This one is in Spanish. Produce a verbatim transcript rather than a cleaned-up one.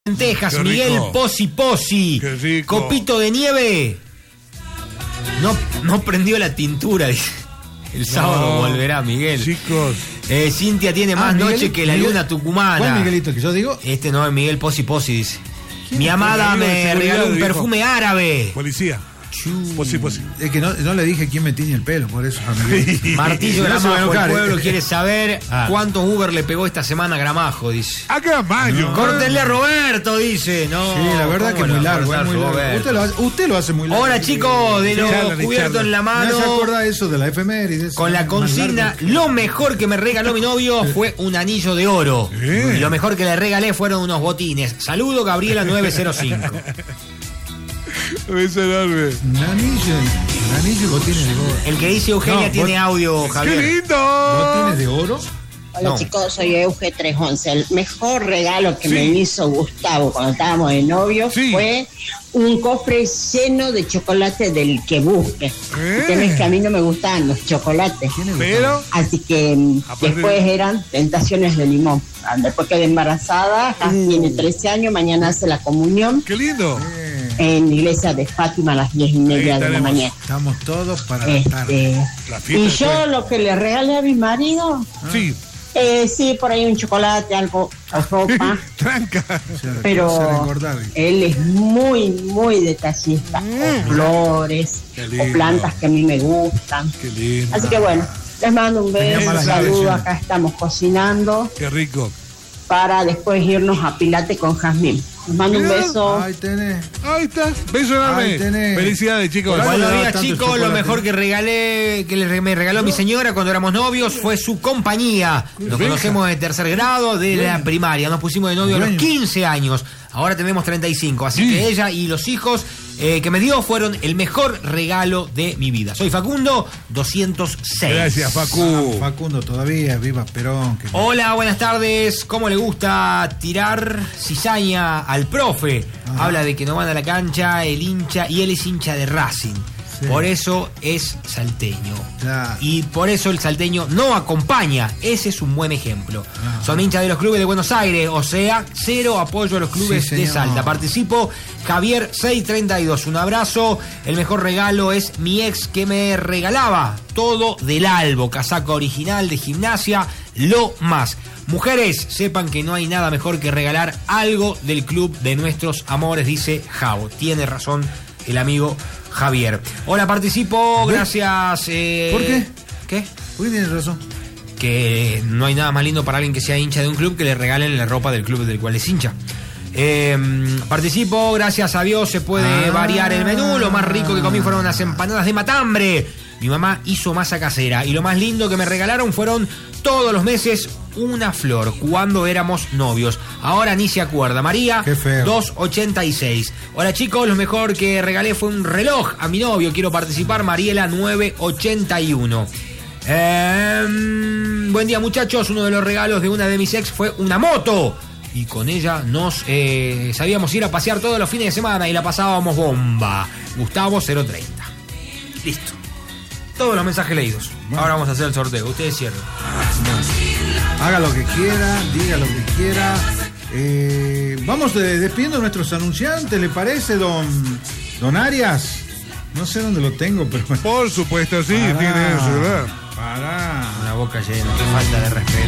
Texas, Miguel Posi Posi. Copito de nieve. No, no prendió la tintura, dice. El sábado no, volverá Miguel. Chicos. Eh, Cintia tiene más ah, Miguel, noche que la Miguel, luna tucumana. ¿Cuál Miguelito que yo digo? Este no es Miguel Posi Posi, dice. Mi amada me regaló un perfume dijo? árabe. Policía. Posi, posi. Es que no, no le dije quién me tiñe el pelo, por eso. Martillo Gramajo, el pueblo quiere saber ah. cuántos Uber le pegó esta semana a Gramajo, dice. A Gramajo. No. Córtenle a Roberto, dice. No, sí, la verdad que es muy largo, es muy largo. Usted, lo hace, usted lo hace muy largo. Hola, chicos, de lo cubierto en la mano. No se acuerda eso de la efemérides. Con la consigna, lo mejor que me regaló mi novio fue un anillo de oro. ¿Eh? Y lo mejor que le regalé fueron unos botines. Saludo, Gabriela nueve cero cinco. Es enorme. Un anillo, un anillo y botines de oro. El que dice Eugenia no, tiene bot... audio, Javier. ¡Qué lindo! ¿Botines de oro? Hola no. chicos, soy Euge trescientos once. El mejor regalo que sí. me hizo Gustavo cuando estábamos de novio sí. fue un cofre lleno de chocolate del que busque. ¿Eh? Tenés que a mí no me gustaban los chocolates. Pero así que después de... eran tentaciones de limón. Después quedé embarazada, uh. tiene trece años, mañana hace la comunión. ¡Qué lindo! En la iglesia de Fátima a las diez y media de la mañana. Estamos todos para este, la tarde. Y yo después. Lo que le regalé a mi marido. Sí. Eh, sí, por ahí un chocolate, algo, ropa. Tranca. Pero él es muy, muy detallista. Mm. O flores, o plantas que a mí me gustan. Qué lindo. Así que bueno, les mando un beso, un saludo. Acá estamos cocinando. Qué rico. Para después irnos a Pilate con Jazmín. Les mando un beso. Ahí tenés. Ahí está. Beso enorme. Felicidades, chicos. Buenos días, chicos. Lo mejor que regalé, que le, me regaló mi señora cuando éramos novios fue su compañía. Nos conocemos de tercer grado de la primaria. Nos pusimos de novio a los quince años. Ahora tenemos treinta y cinco. Así sí. que ella y los hijos eh, que me dio fueron el mejor regalo de mi vida. Soy Facundo doscientos seis. Gracias, Facu. Ah, Facundo todavía, viva Perón. Que... Hola, buenas tardes. ¿Cómo le gusta tirar cizaña al profe? Ajá. Habla de que no van a la cancha el hincha y él es hincha de Racing. Sí. Por eso es salteño. Ya. Y por eso el salteño no acompaña. Ese es un buen ejemplo. Ajá. Son hinchas de los clubes de Buenos Aires, o sea, cero apoyo a los clubes sí, de Salta. Participo, Javier seiscientos treinta y dos. Un abrazo. El mejor regalo es mi ex que me regalaba todo del Albo. Casaco original de gimnasia, lo más. Mujeres, sepan que no hay nada mejor que regalar algo del club de nuestros amores, dice Javo. Tiene razón el amigo Javier. Hola, participo, gracias. Eh... ¿Por qué? ¿Qué? ¿Por qué tienes razón? Que no hay nada más lindo para alguien que sea hincha de un club que le regalen la ropa del club del cual es hincha. Eh, participo, gracias a Dios se puede ah. variar el menú. Lo más rico que comí fueron unas empanadas de matambre. Mi mamá hizo masa casera y lo más lindo que me regalaron fueron todos los meses una flor cuando éramos novios. Ahora ni se acuerda. María, doscientos ochenta y seis. Hola chicos, lo mejor que regalé fue un reloj a mi novio. Quiero participar. Mariela novecientos ochenta y uno. Eh, buen día muchachos. Uno de los regalos de una de mis ex fue una moto. Y con ella nos eh, sabíamos ir a pasear todos los fines de semana y la pasábamos bomba. Gustavo cero treinta. Listo. Todos los mensajes leídos. Bueno. Ahora vamos a hacer el sorteo. Ustedes cierren. Bueno. Haga lo que quiera, diga lo que quiera. Eh, vamos de, despidiendo a nuestros anunciantes, ¿le parece, don, don Arias? No sé dónde lo tengo, pero... Por supuesto, sí, tiene eso, ¿verdad? Pará. Una boca llena, qué falta de respeto.